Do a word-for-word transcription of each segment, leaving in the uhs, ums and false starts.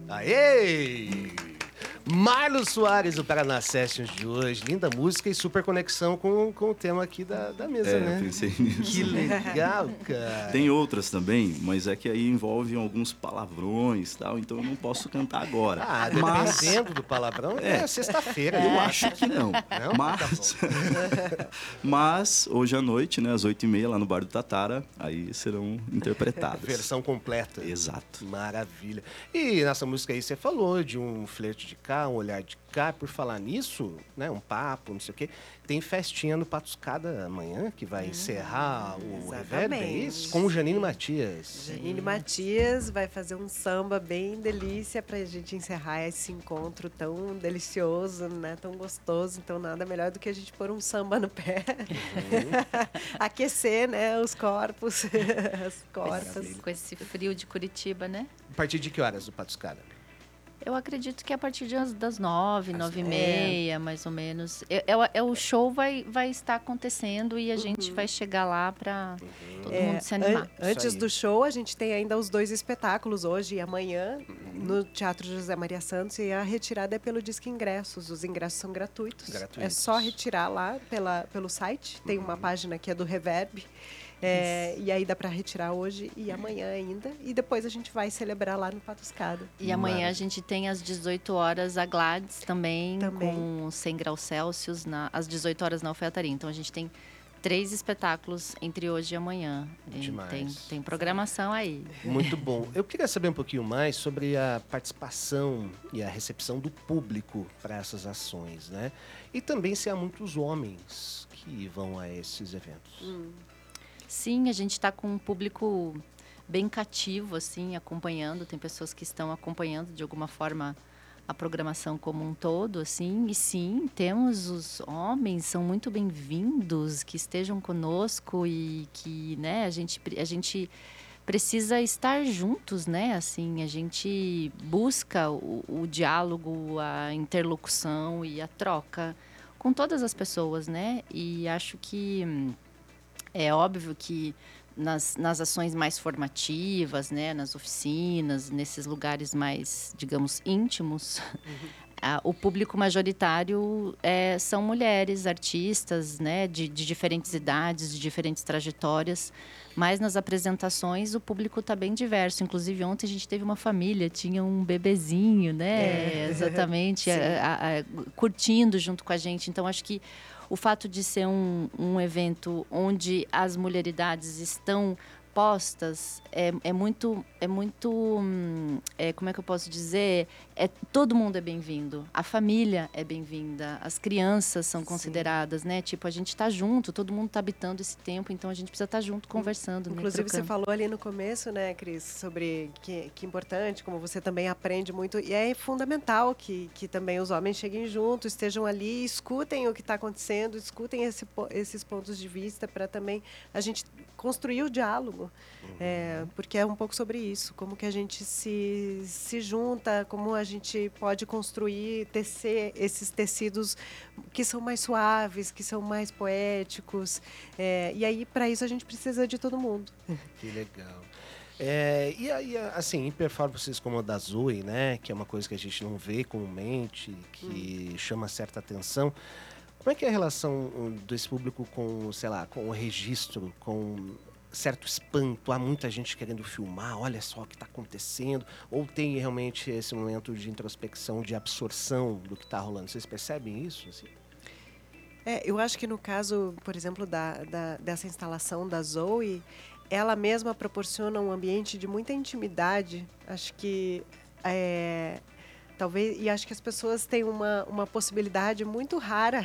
Aê! Marlon Soares, o Paraná Sessions de hoje. Linda música e super conexão com, com o tema aqui da, da mesa, é, né? Eu pensei nisso. Que legal, cara. Tem outras também, mas é que aí envolvem alguns palavrões e tal, então eu não posso cantar agora. Ah, mas dependendo do palavrão, é, É. sexta-feira. eu né? acho que não. Não? Mas, Tá mas hoje à noite, né, às oito e meia, lá no Bar do Tatara, aí serão interpretadas. Versão completa. Exato. Maravilha. E nessa música aí você falou de um flerte de cá, um olhar de cá. Por falar nisso, né, um papo, não sei o quê. Tem festinha no Patuscada amanhã, que vai encerrar o Reverb, é isso? Com o Janine Matias. Janine Matias vai fazer um samba bem delícia pra gente encerrar esse encontro tão delicioso, né? Tão gostoso. Então nada melhor do que a gente pôr um samba no pé. Uhum. Aquecer, né? Os corpos, as corpas. Com esse frio de Curitiba, né? A partir de que horas o Patuscada? Eu acredito que a partir de as- das nove, Às nove e nove. meia, mais ou menos. É, é, é o show vai, vai estar acontecendo e a gente vai chegar lá para todo É, mundo se animar. an- antes aí. do show, a gente tem ainda os dois espetáculos hoje e amanhã no Teatro José Maria Santos, e a retirada é pelo Disque Ingressos. Os ingressos são gratuitos. Gratuitos. É só retirar lá pela, pelo site. Tem uma página que é do Reverb. É, e aí dá para retirar hoje e amanhã ainda. E depois a gente vai celebrar lá no Patuscada. E amanhã a gente tem às dezoito horas a Gladys também, Também. com cem graus Celsius, na, às dezoito horas na alfaiataria. Então a gente tem três espetáculos entre hoje e amanhã. E Demais. Tem, tem programação aí. Muito bom. Eu queria saber um pouquinho mais sobre a participação e a recepção do público para essas ações, né? E também se há muitos homens que vão a esses eventos. Hum. Sim, a gente está com um público bem cativo, assim, acompanhando. Tem pessoas que estão acompanhando de alguma forma a programação como um todo, assim. E sim, temos os homens, são muito bem-vindos, que estejam conosco e que, né, a gente, a gente precisa estar juntos, né? Assim, a gente busca o, o diálogo, a interlocução e a troca com todas as pessoas, né? E acho que é óbvio que nas, nas ações mais formativas, né, nas oficinas, nesses lugares mais, digamos, íntimos, uhum. a, o público majoritário é, são mulheres, artistas, né, de, de diferentes idades, de diferentes trajetórias, mas nas apresentações o público está bem diverso. Inclusive ontem a gente teve uma família, tinha um bebezinho, né, é. exatamente, a, a, a, curtindo junto com a gente. Então acho que o fato de ser um, um evento onde as mulheridades estão postas é, é muito, é muito hum, é, como é que eu posso dizer? É, todo mundo é bem-vindo, a família é bem-vinda, as crianças são consideradas, né? Tipo, a gente está junto, todo mundo está habitando esse tempo, então a gente precisa estar junto, conversando. Inclusive, né, você falou ali no começo, né, Cris, sobre que, que é importante, como você também aprende muito, e é fundamental que, que também os homens cheguem juntos, estejam ali, escutem o que está acontecendo, escutem esse, esses pontos de vista para também a gente construir o diálogo. Uhum. É, porque é um pouco sobre isso, como que a gente se, se junta, como a gente pode construir, tecer esses tecidos que são mais suaves, que são mais poéticos. É, e aí, para isso, a gente precisa de todo mundo. Que legal. É, e aí, assim, em performances como a da Zoe, né, que é uma coisa que a gente não vê comumente, que hum. chama certa atenção, como é que é a relação desse público com, sei lá, com o registro, com certo espanto? Há muita gente querendo filmar, olha só o que está acontecendo, ou tem realmente esse momento de introspecção, de absorção do que está rolando? Vocês percebem isso? Assim? É, eu acho que no caso, por exemplo, da, da, dessa instalação da Zoe, ela mesma proporciona um ambiente de muita intimidade. Acho que é, talvez, e acho que as pessoas têm uma, uma possibilidade muito rara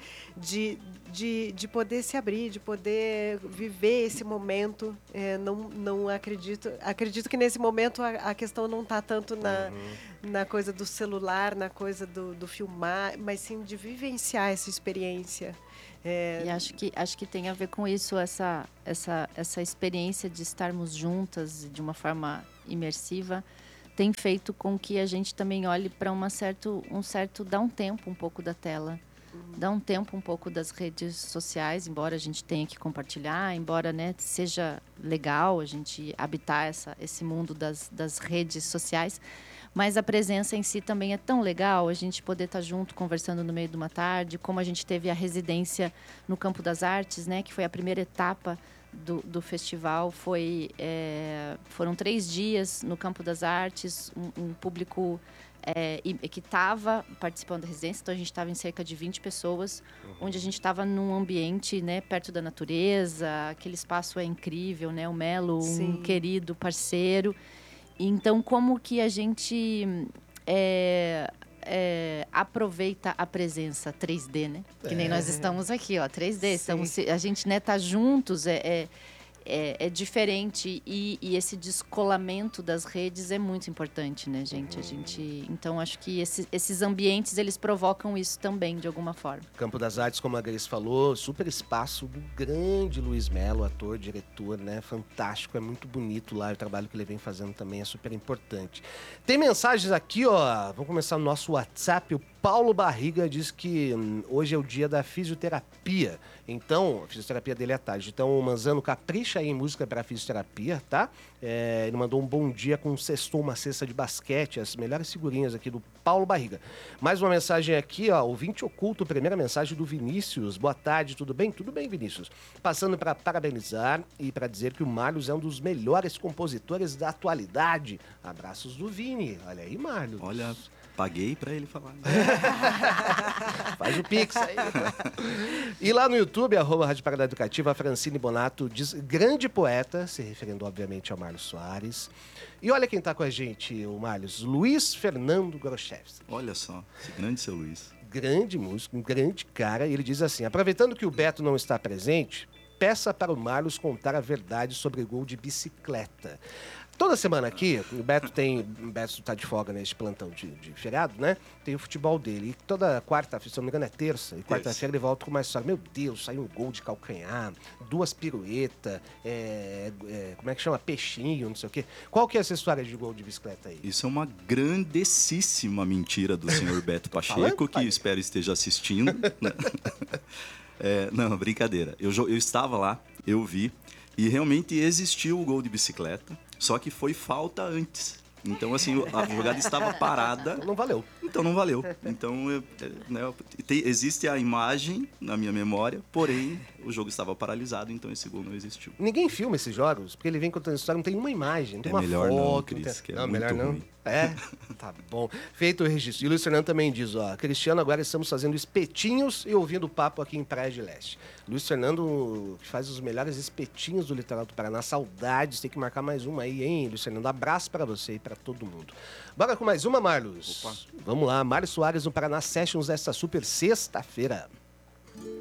de, de, de poder se abrir, de poder viver esse momento. É, não, não acredito, acredito que nesse momento a, a questão não está tanto na, uhum. na coisa do celular, na coisa do, do filmar, mas sim de vivenciar essa experiência. É... E acho que, acho que tem a ver com isso, essa, essa, essa experiência de estarmos juntas de uma forma imersiva, tem feito com que a gente também olhe para uma certo, um certo, dá um tempo um pouco da tela, uhum. dá um tempo um pouco das redes sociais, embora a gente tenha que compartilhar, embora, né, seja legal a gente habitar essa, esse mundo das, das redes sociais, mas a presença em si também é tão legal, a gente poder estar junto, conversando no meio de uma tarde, como a gente teve a residência no Campo das Artes, né, que foi a primeira etapa do, do festival, foi, é, foram três dias no Campo das Artes, um, um público é, que estava participando da residência, então a gente estava em cerca de vinte pessoas, uhum. onde a gente estava num ambiente, né, perto da natureza, aquele espaço é incrível, né, o Melo, Sim. um querido parceiro. Então, como que a gente é, é, aproveita a presença três D, né? Que nem é. nós estamos aqui, ó, três D. Estamos, a gente, né, tá juntos, é, é, é, é diferente e, e esse descolamento das redes é muito importante, né, gente? Uhum. A gente, então, acho que esse, esses ambientes, eles provocam isso também, de alguma forma. Campo das Artes, como a Grace falou, super espaço do grande Luiz Melo, ator, diretor, né? Fantástico, é muito bonito lá, o trabalho que ele vem fazendo também é super importante. Tem mensagens aqui, ó, vamos começar no nosso WhatsApp. O Paulo Barriga diz que hum, hoje é o dia da fisioterapia, então, a fisioterapia dele é à tarde. Então, o Manzano capricha aí em música para fisioterapia, tá? É, ele mandou um bom dia com um cestou, uma cesta de basquete, as melhores figurinhas aqui do Paulo Barriga. Mais uma mensagem aqui, ó, ouvinte oculto, primeira mensagem do Vinícius. Boa tarde, tudo bem? Tudo bem, Vinícius. Passando para parabenizar e para dizer que o Marlos é um dos melhores compositores da atualidade. Abraços do Vini. Olha aí, Marlos. Olha, paguei para ele falar. Faz o pix aí. E lá no YouTube, arroba Rádio Parada Educativa, a Francine Bonato diz grande poeta, se referindo obviamente ao Marlos Soares. E olha quem está com a gente, o Marlos, Luiz Fernando Gorochevski. Olha só, esse grande seu Luiz. Grande músico, um grande cara. E ele diz assim, aproveitando que o Beto não está presente, peça para o Marlos contar a verdade sobre o gol de bicicleta. Toda semana aqui, o Beto tem. O Beto tá de folga neste plantão de, de feriado, né? Tem o futebol dele. E toda quarta, se não me engano, é terça. E quarta-feira ele volta com uma história. Meu Deus, saiu um gol de calcanhar, duas piruetas, é, é, como é que chama? Peixinho, não sei o quê. Qual que é essa história de gol de bicicleta aí? Isso é uma grandessíssima mentira do senhor Beto Pacheco, que pai. espero esteja assistindo. Né? É, não, brincadeira. Eu, eu estava lá, eu vi, e realmente existiu o gol de bicicleta. Só que foi falta antes. Então, assim, a jogada estava parada. Não valeu. Então, não valeu. Então, eu, né, tem, existe a imagem na minha memória, porém, o jogo estava paralisado, então esse gol não existiu. Ninguém filma esses jogos, porque ele vem contando história, não tem uma imagem, não tem é uma melhor foto. Não, Cris, tem... que é não, muito melhor não. ruim. É? Tá bom. Feito o registro. E o Luiz Fernando também diz, ó, Cristiano, agora estamos fazendo espetinhos e ouvindo papo aqui em Praia de Leste. Luiz Fernando faz os melhores espetinhos do litoral do Paraná. Saudades, tem que marcar mais uma aí, hein, Luiz Fernando? Abraço para você e para todo mundo. Bora com mais uma, Marlos? Opa. Vamos lá, Mário Soares no Paraná Sessions esta super sexta-feira.